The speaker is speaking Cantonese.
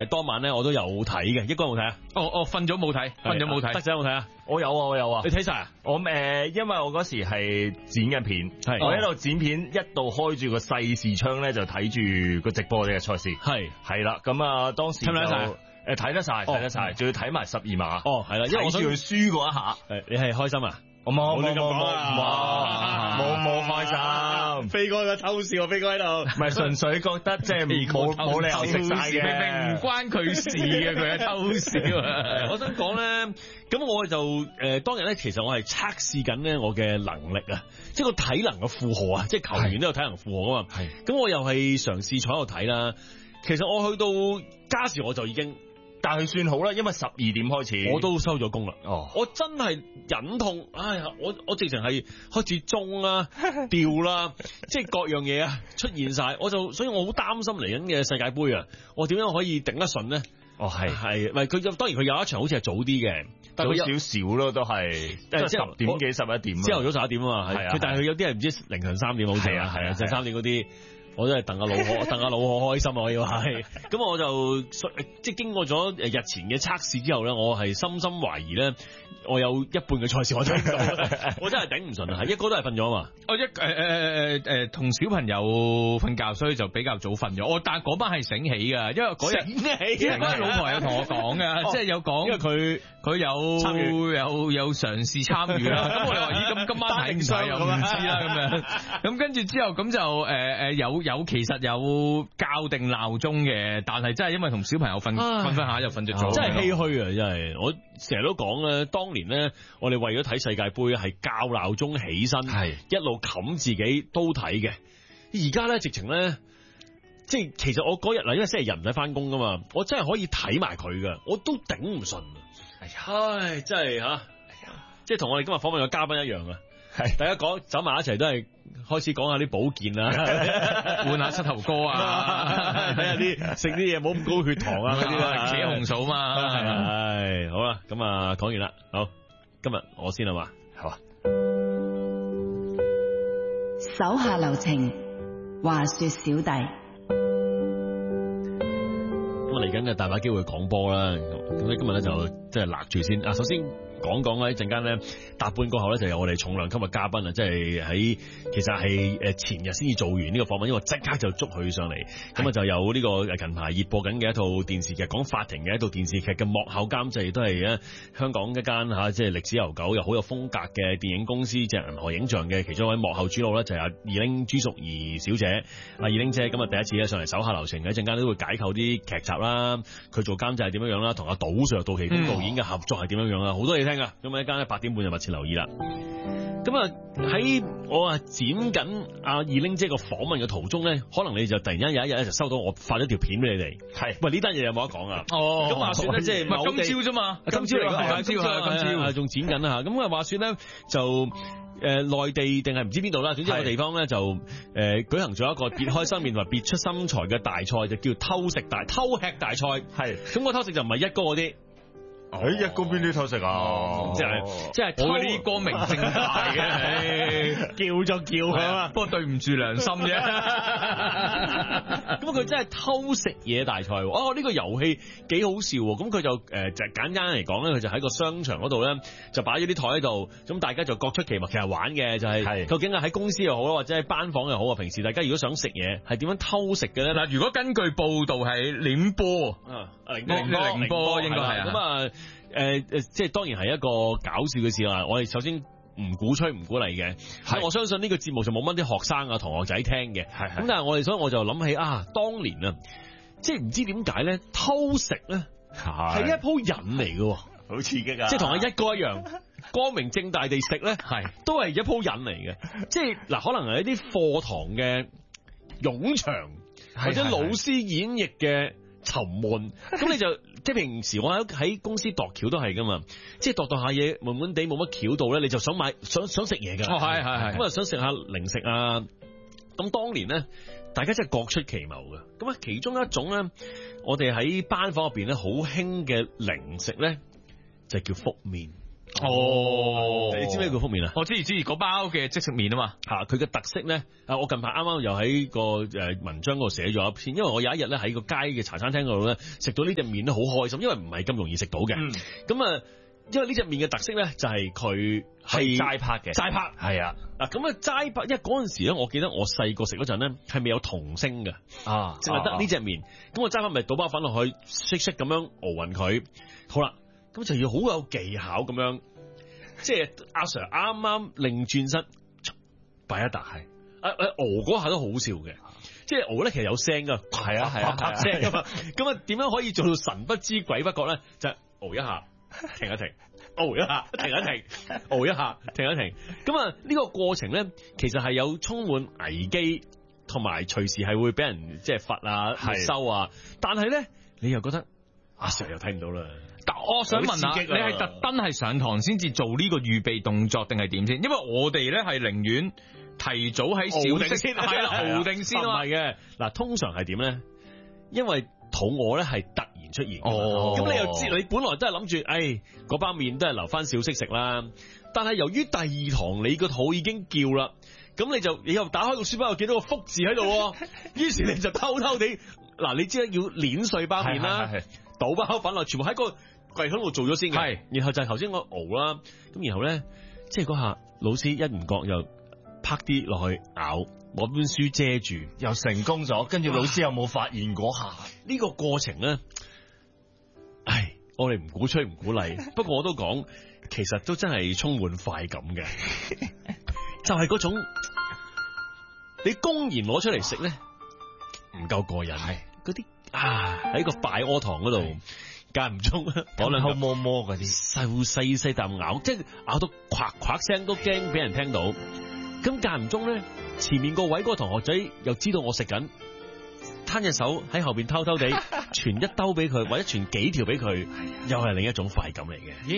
當晚咧我都有睇嘅，一哥有冇睇啊？ 瞓咗冇睇， 德仔有冇睇啊？ 我有啊， 你睇晒啊？ 因為我嗰時係剪緊片， 係我一路剪片，一度開住個細視窗咧就睇住個直播嘅賽事，係啦，咁啊當時就睇得晒，仲要睇埋12碼， 係啦，因為我想佢輸嗰一下， 你係開心啊？ 我冇開心， 飛哥嘅偷笑，飛哥喺度， 唔係純粹覺得即係冇理由食晒嘅， 明明唔關佢事嘅，佢係偷笑啊！ 我想講咧，咁我就當日咧，其實我係測試緊咧我嘅能力啊，即係個體能嘅負荷啊，即係球員都有體能負荷啊嘛。咁我又係嘗試坐喺度睇啦。其實我去到加時我就已經。 但係算好啦，因為12點開始， 我都收咗工啦。我真係忍痛，我直情係開始中啦、掉啦，即係各樣嘢啊出現晒，所以我好擔心嚟緊嘅世界盃啊，我點樣可以頂得順咧？係，咪佢當然佢有一場好似係早啲嘅， 早少少咯，都係即係10點幾11點， 朝頭早11點啊嘛，係，但係佢有啲係唔知凌晨3點好似啊，係啊，就3點嗰啲。我真係戥阿老婆開心啊！我要係，咁我就即係經過咗日前嘅測試之後咧，我係深深懷疑咧，我有一半嘅賽事我睇唔到，我真係頂唔順啊！係一哥都係瞓咗啊嘛， 同小朋友瞓覺，所以就比較早瞓咗。但係嗰班係醒起噶，因為嗰日因為嗰日老婆有同我講噶，即係有講，因為佢有嘗試參與啦。咁我哋話咦，咁今晚睇唔睇又唔知啦咁樣。咁跟住之後咁就其實有校定鬧鐘嘅，但係真係因為同小朋友瞓下就瞓着咗， 真係唏噓啊！真係，我成日都講咧，當年咧，我哋為咗睇世界盃係校鬧鐘起身，一路冚自己都睇嘅。而家咧，直情咧，即係其實我嗰日嗱，因為星期日唔使翻工噶嘛，我真係可以睇埋佢噶，我都頂唔順啊！真係吓，即係同我哋今日訪問嘅嘉賓一樣啊！大家走埋一齊都係開始講下啲保健啊， 換下膝頭哥啊， 睇下啲食啲嘢冇咁高血糖啊嗰啲啦， 茄紅素嘛， 好啦，咁啊講完啦，好，今日我先啦嘛，好啊， 手下留情，話說小弟， 咁啊嚟緊嘅大把機會講波啦，咁咧今日咧就即係勒住先啊，首先。講啦，一陣間咧搭半過後咧就有我哋重量級嘅嘉賓啊，即係其實係前日先至做完呢個訪問，因為即刻就捉佢上嚟，咁啊就有呢個近排熱播緊嘅一套電視劇，講法庭嘅一套電視劇嘅幕後監製，都係香港一間即係歷史悠久又好有風格嘅電影公司，即係銀河影像嘅其中一位幕後主腦咧，就係阿二玲朱淑儀小姐，阿二玲姐今日第一次咧上嚟手下留情，一陣間都會解構啲劇集啦，佢做監製係點樣啦，同阿杜 Sir 杜琪峰導演嘅合作係點樣啦，好多嘢聽。咁啊，一間8點半就密切留意啦。咁啊，喺我剪緊阿二玲姐個訪問嘅途中咧，可能你就突然間有一日咧就收到我發咗條片俾你哋。係，喂，呢單嘢有冇得講啊？咁話說咧，即係今朝啫嘛， 今朝嚟講，今朝仲剪緊啦吓。咁啊，話說咧就內地定係唔知邊度啦，總之有個地方咧就舉行咗一個別開生面同埋別出心裁嘅大賽，就叫偷吃大賽。係，咁個偷食就唔係一哥嗰啲。 一哥邊啲偷食啊？ 即係我啲光明正大嘅， 叫就叫啊， 不過對唔住良心啫。 咁佢真係偷食嘢大賽，呢個遊戲幾好笑。咁佢就就簡單嚟講咧，佢就喺個商場嗰度咧，就擺咗啲台喺度，咁大家就各出奇謀，其實玩嘅就係究竟係喺公司又好或者係班房又好啊。平時大家如果想食嘢，係點樣偷食嘅咧？嗱， 如果根據報道係寧波，寧波應該係咁啊。即係當然係一個搞笑嘅事啦。我哋首先唔鼓吹唔鼓勵嘅，我相信呢個節目就冇乜啲學生啊同學仔聽嘅。咁但係所以我就諗起當年啊，即係唔知點解咧偷食咧係一鋪癮嚟嘅， 好刺激啊！ 即係同阿一哥一樣，光明正大地食咧，都係一鋪癮嚟嘅。即係嗱，可能係一啲課堂嘅冗長，或者老師演繹嘅沉悶，咁你就即係平時我喺公司度橋都係噶嘛，即係度下嘢悶悶地冇乜橋到咧，你就想食嘢噶，係咁啊想食下零食啊。咁當年咧，大家真係各出奇謀嘅。咁啊，其中一種咧，我哋喺班房入邊咧好興嘅零食咧，就叫福麵。 哦， 你知唔知叫福麵啊？ 我知嗰包嘅即食麵啊嘛。 嚇，佢嘅特色咧，我近排啱啱又喺個文章嗰度寫咗一篇，因為我有一日咧喺個街嘅茶餐廳嗰度咧食到呢隻麵都好開心，因為唔係咁容易食到嘅。咁因為呢隻麵嘅特色咧就係佢係齋拍嘅， 齋拍係啊。 嗱咁齋拍，因為嗰陣時咧，我記得我細個食嗰陣咧係未有童星嘅，淨係得呢隻麵。咁我齋拍咪倒包粉落去，識咁樣熬勻佢。好啦，咁就要好有技巧咁樣，即係阿 Sir 啱啱擰轉身擺一笪係，熬嗰下都好笑嘅。即係熬咧，其實有聲噶， 係啊啪聲噶嘛。咁點樣可以做到神不知鬼不覺咧？就係熬一下，停一停，熬一下，停一停，熬一下，停一停。咁呢個過程咧，其實係有充滿危機，同埋隨時係會俾人即係罰啊、收啊。但係咧，你又覺得阿 Sir 又睇唔到啦。 但我想問下，你係特登係上堂先至做呢個預備動作，定係點先？因為我哋咧係寧願提早喺小息先，係啦，熬定先啊。唔係嘅， 嗱，通常係點咧？因為肚餓咧係突然出現， 哦， 咁你又知你本來都係諗住，嗰包麵都係留翻小息食啦。但係由於第二堂你個肚已經叫啦，咁你又打開個書包又見到個福字喺度，於是你就偷偷地嗱，你知啦，要碾碎包麵啦，倒包粉落，全部喺個櫃桶度做咗先嘅，係，然後就係頭先我熬啦，咁然後咧，即係嗰下老師一唔覺又拍啲落去咬，攞本書遮住， 又成功咗，跟住老師有冇發現嗰下？ 呢個過程咧，我哋唔鼓吹唔鼓勵，不過我都講，其實都真係充滿快感嘅，就係嗰種你公然攞出嚟食咧，唔夠過癮，係嗰啲喺個拜屙堂嗰度。間唔中講兩口摸摸嗰啲細啖咬，即係咬到夸夸聲都驚俾人聽到。咁間唔中咧，前面個位嗰個同學仔又知道我食緊，攤隻手喺後邊偷偷地傳一兜俾佢，或者傳幾條俾佢，又係另一種快感嚟嘅。